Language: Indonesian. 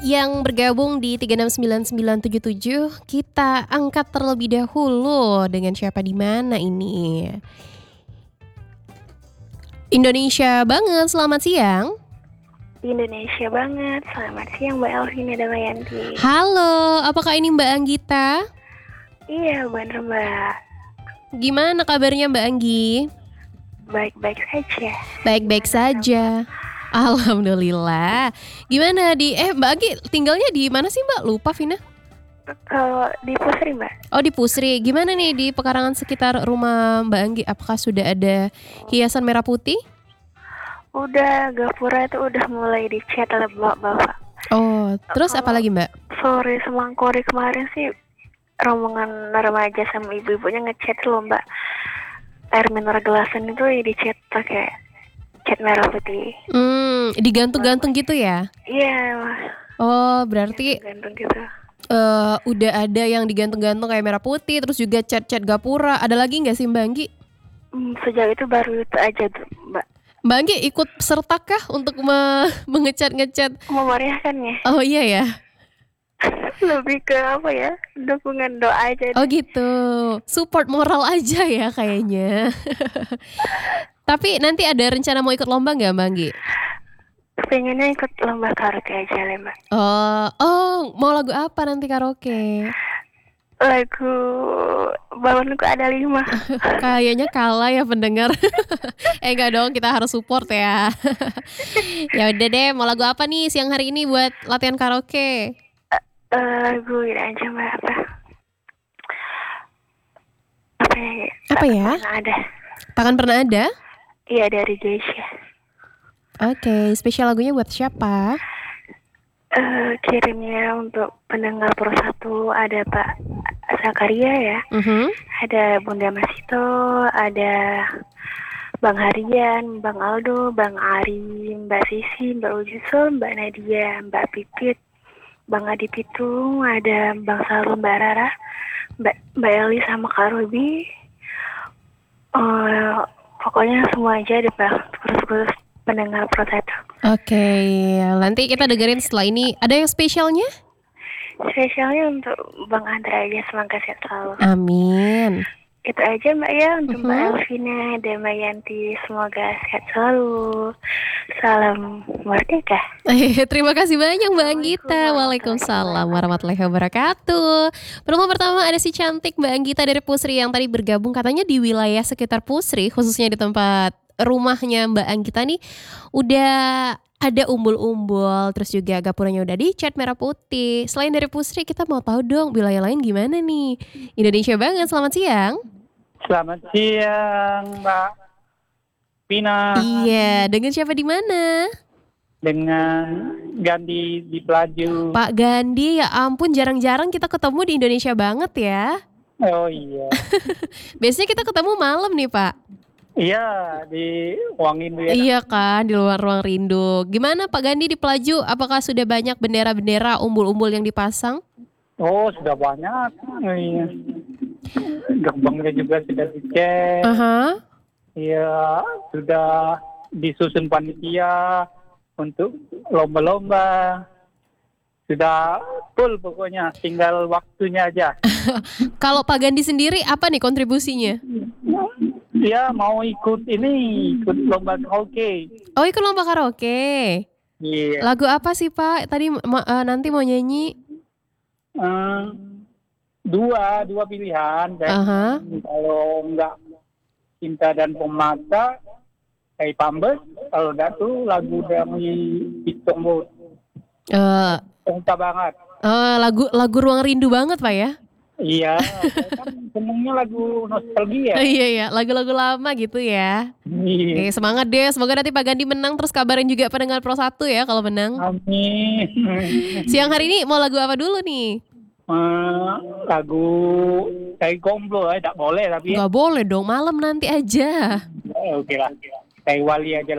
yang bergabung di 369977, kita angkat terlebih dahulu dengan siapa di mana ini. Indonesia banget, selamat siang. Indonesia banget, selamat siang Mbak Elvina dan Mbak Yanti. Halo, apakah ini Mbak Anggita? Iya bener Mbak. Gimana kabarnya Mbak Anggi? Baik-baik saja. Baik-baik saja. Alhamdulillah. Gimana Mbak Anggi tinggalnya di mana sih Mbak? Lupa Vina. Kalau di Pusri Mbak. Oh di Pusri. Gimana nih di pekarangan sekitar rumah Mbak Anggi? Apakah sudah ada hiasan merah putih? Udah, gapura itu udah mulai dicat oleh bapak-bapak. Oh, terus apa lagi Mbak? Sore Semangkori kemarin sih rombongan remaja sama ibu-ibunya ngecat loh Mbak. Air mineral gelasan itu dicat pakai cat merah putih. Digantung-gantung gitu ya? Iya. Oh, berarti gantung gitu. udah ada yang digantung-gantung kayak merah putih, terus juga cat-cat gapura. Ada lagi nggak sih Mbak Anggi? Sejauh itu baru itu aja tuh Mbak. Mbak Anggi ikut serta kah untuk mengecat-ngecat? Memeriahkannya. Oh iya ya? Lebih ke apa ya, dukungan doa aja. Oh gitu, support moral aja ya kayaknya. Tapi nanti ada rencana mau ikut lomba nggak Mbak Anggi? Pengennya ikut lomba karaoke aja lah Mbak. Oh, mau lagu apa nanti karaoke? Lagu Balonku Ada 5. Kayaknya kalah ya pendengar. Enggak dong, kita harus support ya. Ya udah deh, mau lagu apa nih siang hari ini buat latihan karaoke? Lagu ini aja Mbak, Apa ya? Pernah ada. Takkan pernah ada? Iya, dari Geisha. Oke, spesial lagunya buat siapa? Kirimnya untuk pendengar Pro 1 ada Pak Zakaria ya. Ada Bunda Masito, ada Bang Harian, Bang Aldo, Bang Ari, Mbak Sisi, Mbak Ujusul, Mbak Nadia, Mbak Pipit, Bang Adi Pitung, ada Bang Salum, Mbak Rara, Mbak Eli sama Kak Ruby. Pokoknya semua aja deh Bang, terus pendengar Pro 1. Oke, nanti kita dengerin setelah ini. Ada yang spesialnya? Spesialnya untuk Bang Andra aja, semoga sehat selalu. Amin. Itu aja Mbak ya, untuk Mbak Elvina dan Mbak Yanti, semoga sehat selalu. Salam Merdeka. Terima kasih banyak Mbak Anggita. Waalaikumsalam warahmatullahi wabarakatuh. Penelpon pertama ada si cantik Mbak Anggita dari Pusri yang tadi bergabung katanya di wilayah sekitar Pusri, khususnya di tempat rumahnya Mbak Anggita nih udah ada umbul-umbul, terus juga gapuranya udah dicat merah putih. Selain dari Pusri, kita mau tahu dong wilayah lain gimana nih? Indonesia banget, selamat siang. Selamat siang Mbak Pina. Iya, dengan siapa di mana? Dengan Gandhi di Pelaju. Pak Gandhi, ya ampun jarang-jarang kita ketemu di Indonesia banget ya. Oh iya. Biasanya kita ketemu malam nih Pak. Iya, di Ruang Rindu ya. Iya kan, di luar Ruang Rindu. Gimana Pak Gandhi di Pelaju? Apakah sudah banyak bendera-bendera, umbul-umbul yang dipasang? Oh, sudah banyak. Iya. Gerbangnya juga sudah dicek. Iya, sudah disusun panitia untuk lomba-lomba. Sudah full pokoknya, tinggal waktunya aja. Kalau Pak Gandhi sendiri apa nih kontribusinya? Dia mau ikut lomba karaoke. Oh, ikut lomba karaoke. Iya. Lagu apa sih Pak? Tadi nanti mau nyanyi? Dua pilihan. Kalau enggak Cinta dan Pemata, kayak Pambes. Kalau enggak tuh lagu dari Pitombo. Cinta banget. Lagu Ruang Rindu banget Pak ya? Iya, kan senengnya lagu nostalgia. Iya, lagu-lagu lama gitu ya. Oke, semangat deh, semoga nanti Pak Gandhi menang, terus kabarin juga pendengar Pro 1 ya kalau menang. Amin. Siang hari ini mau lagu apa dulu nih? Lagu kayak Gomblo tidak boleh tapi. Nggak boleh dong, malam nanti aja. Oke lah, kayak Wali aja.